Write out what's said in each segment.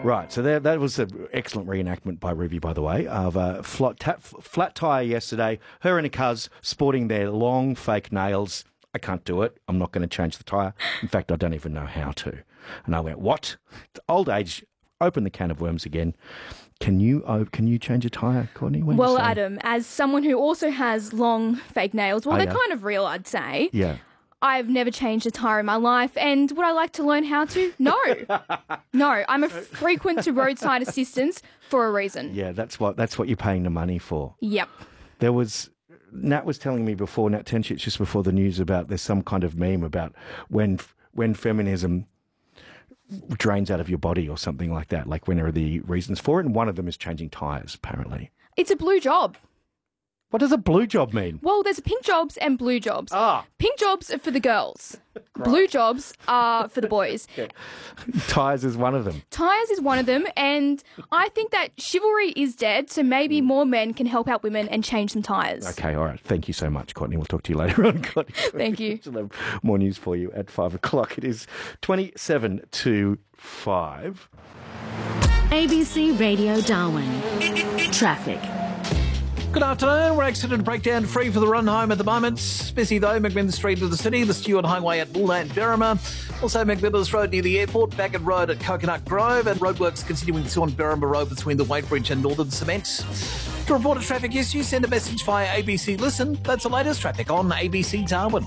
Right, so that was an excellent reenactment by Ruby, by the way, of a flat tyre yesterday. Her and her cuz sporting their long fake nails. I can't do it. I'm not going to change the tyre. In fact, I don't even know how to. And I went, what? Old age, open the can of worms again. Can you change a tyre, Courtney? Well, Adam, as someone who also has long fake nails, they're kind of real, I'd say. Yeah. I've never changed a tyre in my life, and would I like to learn how to? No. No, I'm a frequent to roadside assistance for a reason. Yeah, that's what you're paying the money for. Yep. Nat was telling me before, Nat Tenchich, just before the news, about there's some kind of meme about when feminism drains out of your body or something like that, like when are the reasons for it, and one of them is changing tyres, apparently. It's a blue job. What does a blue job mean? Well, there's pink jobs and blue jobs. Pink jobs are for the girls. Right. Blue jobs are for the boys. Yeah. Tyres is one of them. Tyres is one of them, and I think that chivalry is dead, so maybe more men can help out women and change some tyres. Okay, all right. Thank you so much, Courtney. We'll talk to you later on, Courtney. Thank you. We'll have more news for you at 5 o'clock. It is 27 to 5. ABC Radio Darwin. Traffic. Good afternoon. We're accident breakdown free for the run home at the moment. Busy though, McMillan Street to the city, the Stewart Highway at Bullland, Berrima. Also McMillan's Road near the airport, Bagot Road at Coconut Grove, and roadworks continuing on Berrima Road between the Wadebridge and Northern Cement. To report a traffic issue, send a message via ABC Listen. That's the latest traffic on ABC Darwin.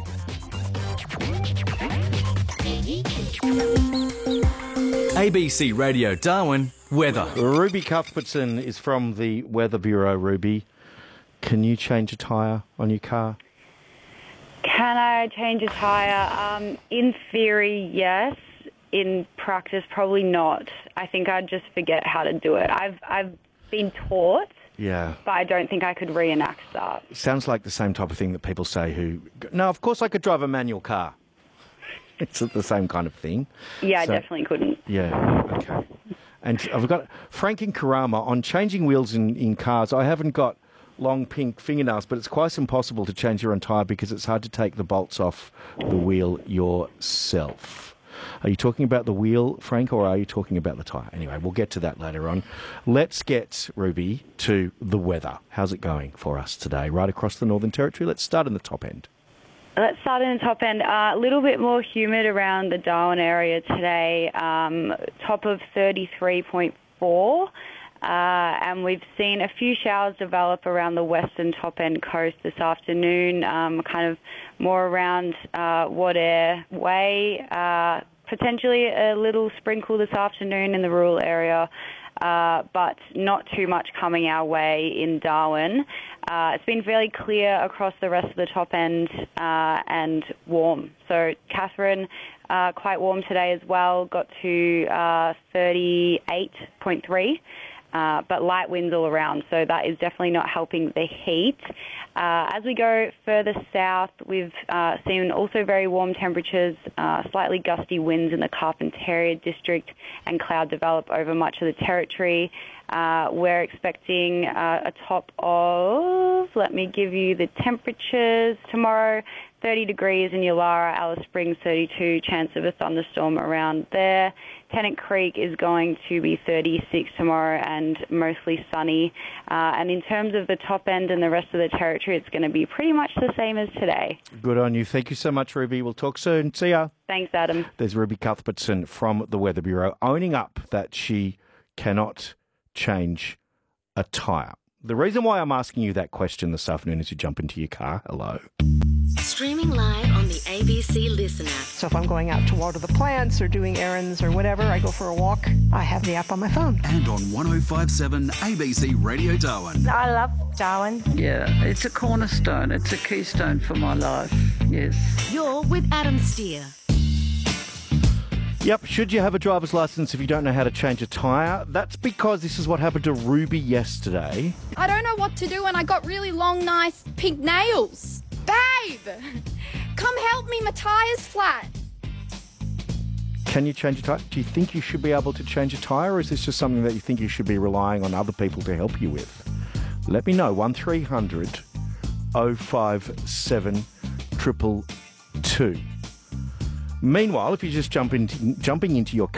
ABC Radio Darwin, weather. Ruby Cuthbertson is from the Weather Bureau. Ruby, can you change a tyre on your car? Can I change a tyre? In theory, yes. In practice, probably not. I think I'd just forget how to do it. I've been taught, yeah, but I don't think I could reenact that. Sounds like the same type of thing that people say no, of course I could drive a manual car. It's the same kind of thing. Yeah, I definitely couldn't. Yeah, okay. And I've got Frank in Karama on changing wheels in cars. I haven't got long pink fingernails, but it's quite impossible to change your own tyre because it's hard to take the bolts off the wheel yourself. Are you talking about the wheel, Frank, or are you talking about the tyre? Anyway, we'll get to that later on. Let's get, Ruby, to the weather. How's it going for us today, right across the Northern Territory? Let's start in the top end. Let's start in the top end. A little bit more humid around the Darwin area today, top of 33.4. And we've seen a few showers develop around the western top end coast this afternoon, kind of more around Wadair Way, potentially a little sprinkle this afternoon in the rural area, but not too much coming our way in Darwin. It's been fairly clear across the rest of the top end and warm. So Catherine, quite warm today as well, got to 38.3. But light winds all around, so that is definitely not helping the heat. As we go further south, we've seen also very warm temperatures, slightly gusty winds in the Carpentaria district, and cloud develop over much of the territory. We're expecting a top of, let me give you the temperatures tomorrow, 30 degrees in Yulara, Alice Springs 32, chance of a thunderstorm around there. Tennant Creek is going to be 36 tomorrow and mostly sunny. And in terms of the top end and the rest of the territory, it's going to be pretty much the same as today. Good on you. Thank you so much, Ruby. We'll talk soon. See ya. Thanks, Adam. There's Ruby Cuthbertson from the Weather Bureau owning up that she cannot change a tyre. The reason why I'm asking you that question this afternoon is you jump into your car. Hello. Streaming live on the ABC Listen app. So if I'm going out to water the plants or doing errands or whatever, I go for a walk, I have the app on my phone. And on 105.7 ABC Radio Darwin. I love Darwin. Yeah, it's a cornerstone. It's a keystone for my life, yes. You're with Adam Steer. Yep, should you have a driver's licence if you don't know how to change a tyre? That's because this is what happened to Ruby yesterday. I don't know what to do and I got really long, nice pink nails. Babe! Come help me, my tyre's flat. Can you change a tyre? Do you think you should be able to change a tyre, or is this just something that you think you should be relying on other people to help you with? Let me know. 1300 057 222. Meanwhile, if you're just jumping into your